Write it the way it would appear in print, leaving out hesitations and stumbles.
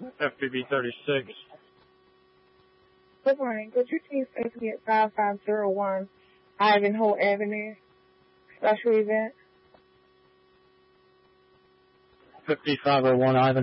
FBB 36. Good morning. Could you please take me at 5501 Ivanhoe Avenue, special event? 5501 Ivanhoe.